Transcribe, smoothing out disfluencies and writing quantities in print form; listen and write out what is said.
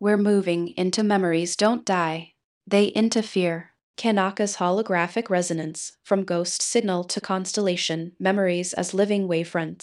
We're moving into memories don't die. They interfere. Kanaka's holographic resonance, from ghost signal to constellation, memories as living wavefronts.